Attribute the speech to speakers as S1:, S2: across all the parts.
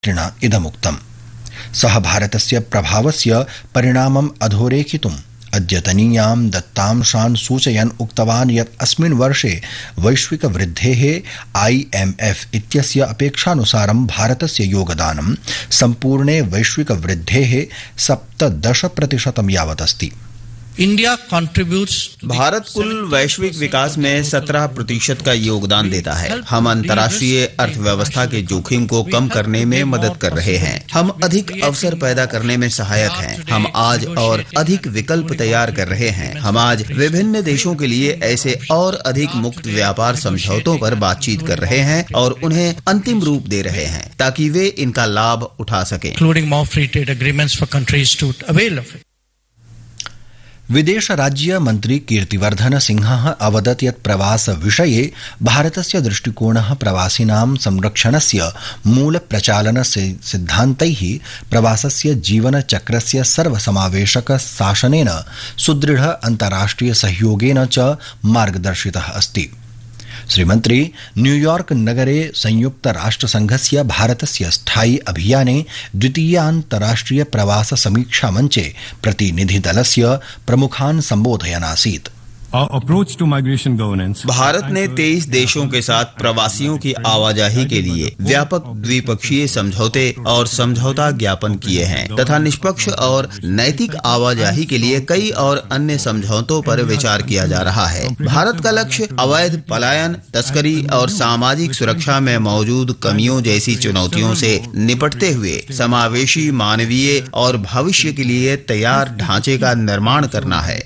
S1: इदमुक्तम्। सः भारतस्य प्रभावस्य परिणामम् अधोरेखितुम् अद्यतनीयां दत्तांशान् सूचयन् उक्तवान् यत् अस्मिन् वर्षे वैश्विक वृद्धेः IMF इत्यस्य अपेक्षानुसारं भारतस्य योगदानं सम्पूर्णे वैश्विक वृद्धेः 17% यावत् अस्ति।
S2: भारत कुल वैश्विक विकास में 17% का योगदान देता है। हम अंतर्राष्ट्रीय अर्थव्यवस्था के जोखिम को कम करने में मदद कर रहे हैं। हम अधिक अवसर पैदा करने में सहायक हैं। हम आज और अधिक विकल्प तैयार कर रहे हैं। हम आज विभिन्न देशों के लिए ऐसे और अधिक मुक्त व्यापार समझौतों पर बातचीत कर रहे हैं और उन्हें अंतिम रूप दे रहे हैं ताकि वे इनका लाभ उठा सकें।
S1: विदेश राज्य मन्त्री कीर्तिवर्धन सिंहः अवदत् यत् प्रवास विषये भारतस्य दृष्टिकोणः प्रवासिनां संरक्षणस्य मूल प्रचालन सिद्धान्तैः प्रवासस्य जीवनचक्रस्य सर्वसमावेशक शासनेन सुदृढ अन्ताराष्ट्रिय सहयोगेन च मार्गदर्शितः अस्ति। श्रीमन्त्री न्यूयॉर्क नगरे संयुक्त राष्ट्रसंघस्य भारतस्य स्थायी अभियाने द्वितीयान्तराष्ट्रिय प्रवास समीक्षा मञ्चे प्रतिनिधिदलस्य प्रमुखान् सम्बोधयन् आसीत्।
S2: भारत ने 23 देशों के साथ प्रवासियों की आवाजाही के लिए व्यापक द्विपक्षीय समझौते और समझौता ज्ञापन किए हैं तथा निष्पक्ष और नैतिक आवाजाही के लिए कई और अन्य समझौतों पर विचार किया जा रहा है। भारत का लक्ष्य अवैध पलायन, तस्करी और सामाजिक सुरक्षा में मौजूद कमियों जैसी चुनौतियों से निपटते हुए समावेशी, मानवीय और भविष्य के लिए तैयार ढांचे का निर्माण करना है।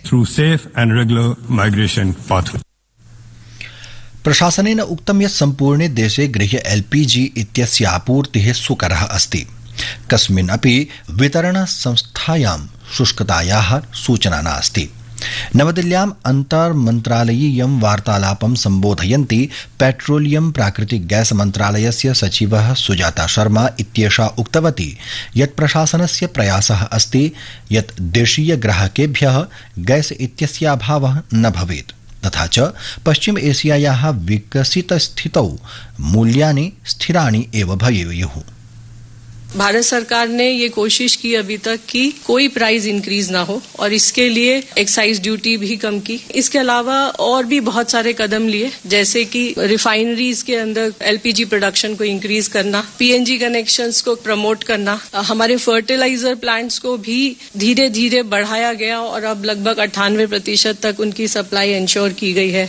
S1: प्रशासनेन उक्तं यत् सम्पूर्णे देशे गृह्य LPG इत्यस्य आपूर्तिः सुकरः अस्ति। कस्मिन्नपि वितरण संस्थायां शुष्कतायाः सूचना नास्ति। नवदिल्ल्याम् अन्तर्मन्त्रालयीयं वार्तालापं सम्बोधयन्ती पेट्रोलियम प्राकृतिक गैस मन्त्रालयस्य सचिवः सुजाता शर्मा इत्येषा उक्तवती यत् प्रशासनस्य प्रयासः अस्ति यत् देशीय ग्राहकेभ्यः गैस इत्यस्य अभावः न भवेत् तथा च पश्चिम एशियायाः विकसितस्थितौ मूल्यानि स्थिराणि एव भवेयुः।
S3: भारत सरकार ने ये कोशिश की अभी तक कि कोई प्राइस इंक्रीज ना हो और इसके लिए एक्साइज ड्यूटी भी कम की। इसके अलावा और भी बहुत सारे कदम लिए, जैसे कि रिफाइनरीज के अंदर LPG प्रोडक्शन को इंक्रीज करना, PNG कनेक्शंस को प्रमोट करना, हमारे फर्टिलाइजर प्लांट्स को भी धीरे धीरे बढ़ाया गया और अब लगभग 98% तक उनकी सप्लाई इंश्योर की गई है।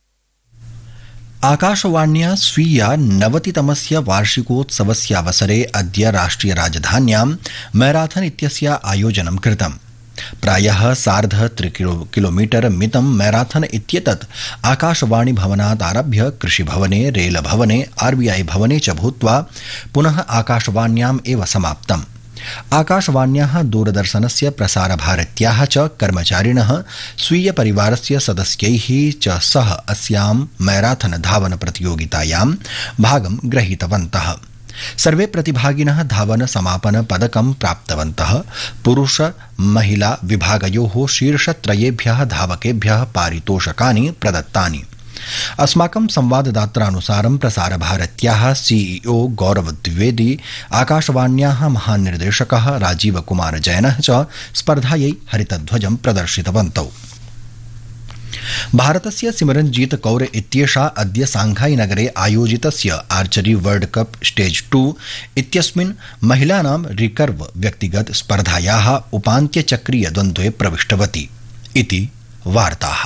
S1: आकाशवाण्या स्वीया 90तमस्य वार्षिकोत्सवस्यावसरे अद्य राष्ट्रिय राजधान्यां मैराथन इत्यस्य आयोजनं कृतम्। प्रायः 3.5 किलोमीटर मितं मैराथन इत्येतत् आकाशवाणी भवनात् आरभ्य कृषिभवने, रेलभवने, RBI भवने च भूत्वा पुनः आकाशवाण्याम् एव समाप्तम्। आकाशवाण्याः, दूरदर्शनस्य, प्रसारभारत्याः च कर्मचारिणः स्वीय परिवारस्य सदस्यैः च सह अस्यां मैराथन धावन प्रतियोगितायां भागं गृहीतवन्तः। सर्वे प्रतिभागिनः धावन समापन पदकं प्राप्तवन्तः। पुरुष महिला विभागयोः शीर्षत्रयेभ्यः धावकेभ्यः पारितोषकानि प्रदत्तानि। अस्माकं संवाददात्रानुसारं प्रसारभारत्याः CEO गौरव द्विवेदी, आकाशवाण्याः महानिर्देशकः राजीव कुमार जैनः च स्पर्धायै हरितध्वजं प्रदर्शितवन्तौ। भारतस्य सिमरनजीत कौर इत्येषा अद्य सांघाई नगरे आयोजितस्य आर्चरी वर्ल्ड कप स्टेज 2 इत्यस्मिन् महिलानां रिकर्व व्यक्तिगत स्पर्धायाः उपान्त्यचक्रीय द्वन्द्वे प्रविष्टवती इति वार्ताः।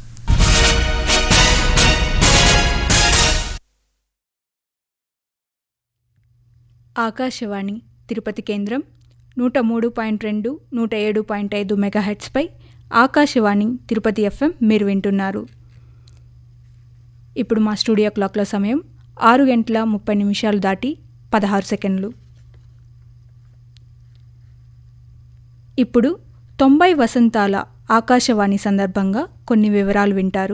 S4: ఆకాశవాణి తిరుపతి కేంద్రం 103.2, 107.5 మెగాహెర్ట్స్పై ఆకాశవాణి తిరుపతి FM మీరు వింటున్నారు. ఇప్పుడు మా స్టూడియో క్లాక్ల సమయం 6:30 దాటి 16 సెకండ్లు. ఇప్పుడు 90 వసంతాల ఆకాశవాణి సందర్భంగా కొన్ని వివరాలు వింటారు.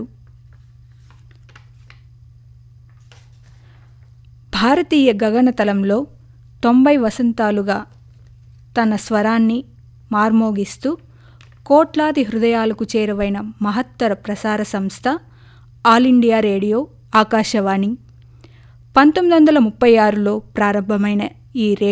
S4: భారతీయ గగనతలంలో 90 వసంతాలుగా తన స్వరాన్ని మార్మోగిస్తూ కోట్లాది హృదయాలకు చేరువైన మహత్తర ప్రసార సంస్థ ఆల్ ఇండియా రేడియో ఆకాశవాణి. 1936లో ప్రారంభమైన ఈ రేడియో